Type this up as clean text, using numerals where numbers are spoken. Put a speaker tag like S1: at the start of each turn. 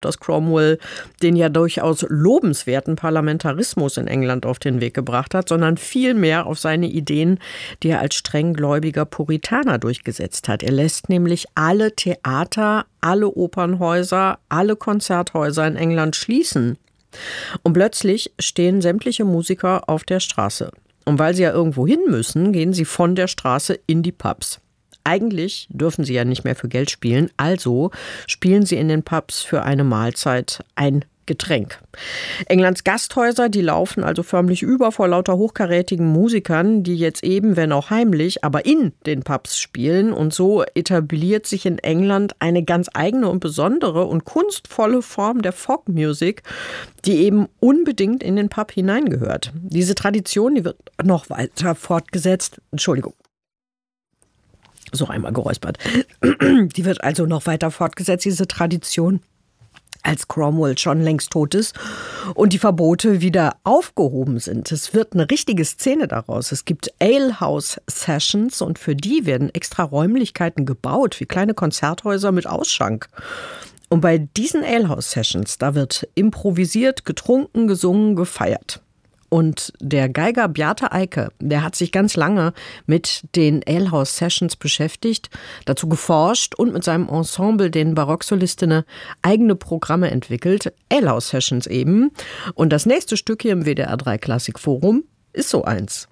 S1: dass Cromwell den ja durchaus lobenswerten Parlamentarismus in England auf den Weg gebracht hat, sondern vielmehr auf seine Ideen, die er als strenggläubiger Puritaner durchgesetzt hat. Er lässt nämlich alle Theater, alle Opernhäuser, alle Konzerthäuser in England schließen. Und plötzlich stehen sämtliche Musiker auf der Straße. Und weil sie ja irgendwo hin müssen, gehen sie von der Straße in die Pubs. Eigentlich dürfen sie ja nicht mehr für Geld spielen, also spielen sie in den Pubs für eine Mahlzeit ein Getränk. Englands Gasthäuser, die laufen also förmlich über vor lauter hochkarätigen Musikern, die jetzt eben, wenn auch heimlich, aber in den Pubs spielen. Und so etabliert sich in England eine ganz eigene und besondere und kunstvolle Form der Folkmusik, die eben unbedingt in den Pub hineingehört. Diese Tradition, die wird noch weiter fortgesetzt. Entschuldigung. So einmal geräuspert. Die wird also noch weiter fortgesetzt, diese Tradition, als Cromwell schon längst tot ist und die Verbote wieder aufgehoben sind. Es wird eine richtige Szene daraus. Es gibt Alehouse-Sessions und für die werden extra Räumlichkeiten gebaut, wie kleine Konzerthäuser mit Ausschank. Und bei diesen Alehouse-Sessions, da wird improvisiert, getrunken, gesungen, gefeiert. Und der Geiger Bjarte Eike, der hat sich ganz lange mit den Alehouse Sessions beschäftigt, dazu geforscht und mit seinem Ensemble, den Barocksolistinnen, eigene Programme entwickelt. Alehouse Sessions eben. Und das nächste Stück hier im WDR 3 Klassikforum ist so eins.